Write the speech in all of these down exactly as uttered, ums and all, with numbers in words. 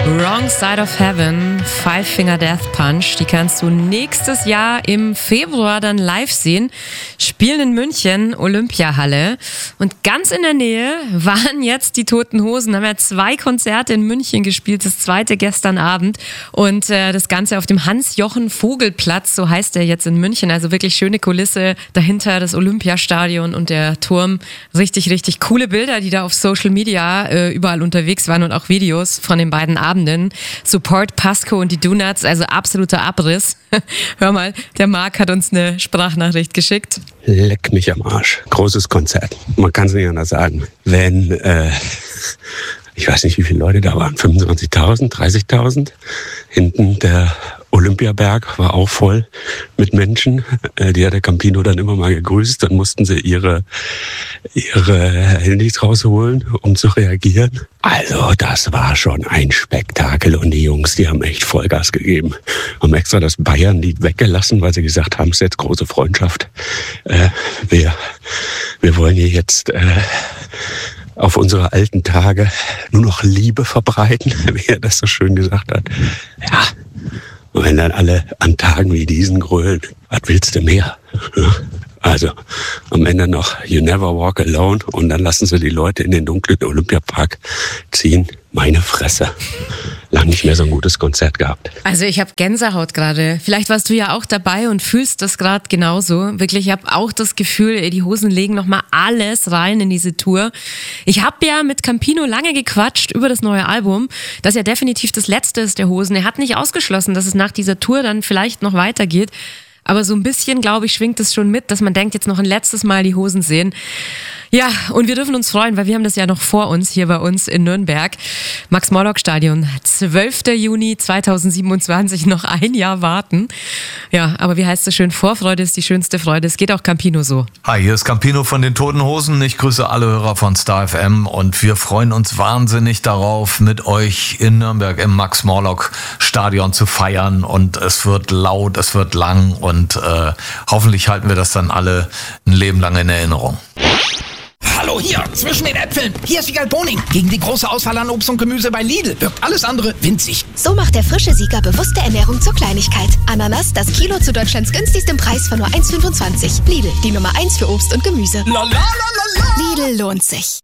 Wrong Side of Heaven, Five Finger Death Punch, die kannst du nächstes Jahr im Februar dann live sehen. Spielen in München, Olympiahalle. Und ganz in der Nähe waren jetzt die Toten Hosen, haben ja zwei Konzerte in München gespielt, das zweite gestern Abend. Und äh, das Ganze auf dem Hans-Jochen-Vogel-Platz, so heißt er jetzt in München. Also wirklich schöne Kulisse, dahinter das Olympiastadion und der Turm. Richtig, richtig coole Bilder, die da auf Social Media äh, überall unterwegs waren und auch Videos von den beiden Abenden. Support Pasco und die Donuts, also absoluter Abriss. Hör mal, der Marc hat uns eine Sprachnachricht geschickt. Leck mich am Arsch. Großes Konzert. Man kann es nicht anders sagen. Wenn, äh, ich weiß nicht, wie viele Leute da waren, fünfundzwanzigtausend, dreißigtausend. Hinten der Olympiaberg war auch voll mit Menschen. Die hat der Campino dann immer mal gegrüßt. Dann mussten sie ihre, ihre Handys rausholen, um zu reagieren. Also das war schon ein Spektakel. Und die Jungs, die haben echt Vollgas gegeben. Haben extra das Bayern-Lied weggelassen, weil sie gesagt haben, es ist jetzt große Freundschaft. Äh, wir, wir wollen hier jetzt äh, auf unsere alten Tage nur noch Liebe verbreiten, wie er das so schön gesagt hat. Ja. Und wenn dann alle an Tagen wie diesen grölen, was willst du mehr? Also am Ende noch You Never Walk Alone und dann lassen sie die Leute in den dunklen Olympiapark ziehen. Meine Fresse. Lang nicht mehr so ein gutes Konzert gehabt. Also ich habe Gänsehaut gerade. Vielleicht warst du ja auch dabei und fühlst das gerade genauso. Wirklich, ich habe auch das Gefühl, die Hosen legen nochmal alles rein in diese Tour. Ich habe ja mit Campino lange gequatscht über das neue Album, das ja definitiv das letzte ist der Hosen. Er hat nicht ausgeschlossen, dass es nach dieser Tour dann vielleicht noch weitergeht. Aber so ein bisschen, glaube ich, schwingt es schon mit, dass man denkt, jetzt noch ein letztes Mal die Hosen sehen. Ja, und wir dürfen uns freuen, weil wir haben das ja noch vor uns hier bei uns in Nürnberg. Max-Morlock-Stadion, zwölfter Juni zweitausendsiebenundzwanzig, noch ein Jahr warten. Ja, aber wie heißt es schön, Vorfreude ist die schönste Freude. Es geht auch Campino so. Hi, hier ist Campino von den Toten Hosen. Ich grüße alle Hörer von Star F M und wir freuen uns wahnsinnig darauf, mit euch in Nürnberg im Max-Morlock-Stadion zu feiern. Und es wird laut, es wird lang und äh, hoffentlich halten wir das dann alle ein Leben lang in Erinnerung. Hallo hier, zwischen den Äpfeln. Hier ist Wiegald Boning. Gegen die große Auswahl an Obst und Gemüse bei Lidl wirkt alles andere winzig. So macht der frische Sieger bewusste Ernährung zur Kleinigkeit. Ananas, das Kilo zu Deutschlands günstigstem Preis von nur eins Komma fünfundzwanzig. Lidl, die Nummer eins für Obst und Gemüse. La, la, la, la, la. Lidl lohnt sich.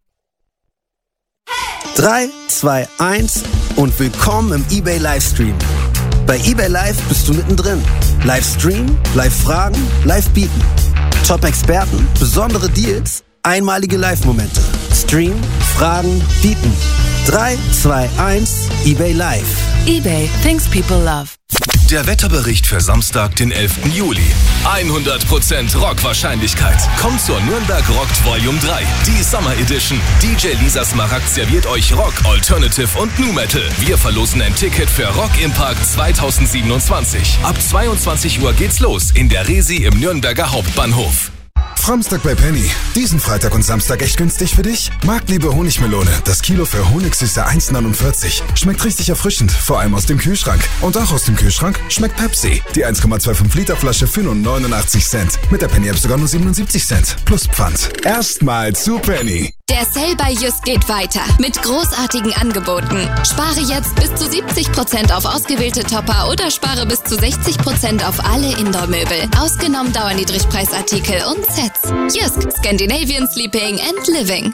drei, zwei, eins und willkommen im eBay Livestream. Bei eBay Live bist du mittendrin. Livestream, Live-Fragen, Live-Bieten. Top-Experten, besondere Deals, einmalige Live-Momente. Stream, Fragen, Bieten. drei, zwei, eins, eBay Live. eBay, things people love. Der Wetterbericht für Samstag, den elften Juli. hundert Prozent Rockwahrscheinlichkeit. Kommt zur Nürnberg Rockt Volume drei, die Summer Edition. D J Lisa Smaragd serviert euch Rock, Alternative und Nu Metal. Wir verlosen ein Ticket für Rock im Park zweitausendsiebenundzwanzig. Ab zweiundzwanzig Uhr geht's los in der Resi im Nürnberger Hauptbahnhof. Samstag bei Penny. Diesen Freitag und Samstag echt günstig für dich? Marktliebe Honigmelone. Das Kilo für Honigsüße eins Komma neunundvierzig. Schmeckt richtig erfrischend, vor allem aus dem Kühlschrank. Und auch aus dem Kühlschrank schmeckt Pepsi. Die eins Komma fünfundzwanzig Liter Flasche für nur neunundachtzig Cent. Mit der Penny App sogar nur siebenundsiebzig Cent. Plus Pfand. Erstmal zu Penny. Der Sale bei Just geht weiter mit großartigen Angeboten. Spare jetzt bis zu siebzig Prozent auf ausgewählte Topper oder spare bis zu sechzig Prozent auf alle Indoor-Möbel. Ausgenommen Dauerniedrigpreisartikel und Sets. Just, Scandinavian Sleeping and Living.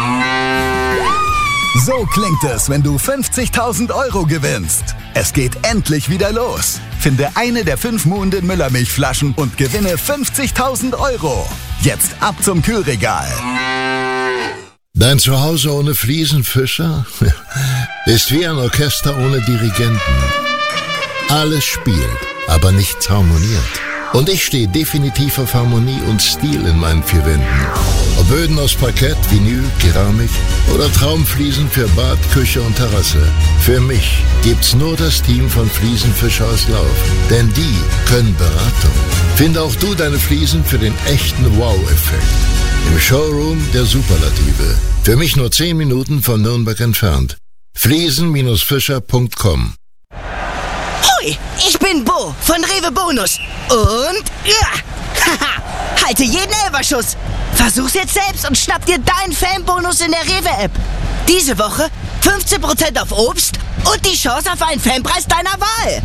So klingt es, wenn du fünfzigtausend Euro gewinnst. Es geht endlich wieder los. Finde eine der fünf Muhenden Müllermilchflaschen und gewinne fünfzigtausend Euro. Jetzt ab zum Kühlregal. Dein Zuhause ohne Fliesenfischer ist wie ein Orchester ohne Dirigenten. Alles spielt, aber nichts harmoniert. Und ich stehe definitiv auf Harmonie und Stil in meinen vier Wänden. Ob Böden aus Parkett, Vinyl, Keramik oder Traumfliesen für Bad, Küche und Terrasse. Für mich gibt's nur das Team von Fliesenfischer aus Lauf. Denn die können Beratung. Finde auch du deine Fliesen für den echten Wow-Effekt. Im Showroom der Superlative. Für mich nur zehn Minuten von Nürnberg entfernt. fliesen Fischer punkt com. Hoi, ich bin Bo von Rewe Bonus. Und ja, haha, halte jeden Elferschuss. Versuch's jetzt selbst und schnapp dir deinen Fanbonus in der Rewe-App. Diese Woche fünfzehn Prozent auf Obst, und die Chance auf einen Fanpreis deiner Wahl.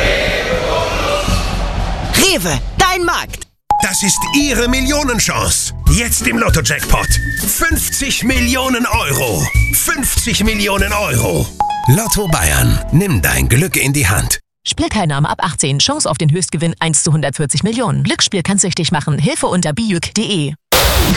Rewe, dein Markt. Das ist Ihre Millionenchance. Jetzt im Lotto-Jackpot. fünfzig Millionen Euro. fünfzig Millionen Euro. Lotto Bayern. Nimm dein Glück in die Hand. Spielteilnahme ab achtzehn. Chance auf den Höchstgewinn eins zu hundertvierzig Millionen. Glücksspiel kann süchtig machen. Hilfe unter bijuk punkt de.